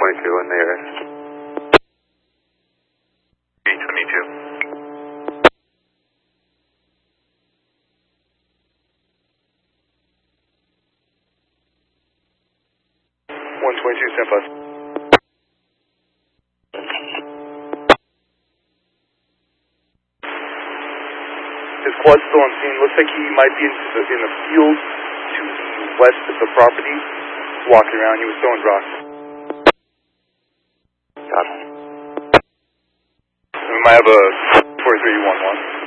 in the area. B-22. 122, stand plus. His quad's still on scene. Looks like he might be in the field to the west of the property. Walking around, he was throwing rocks. Got it. We might have a 4311.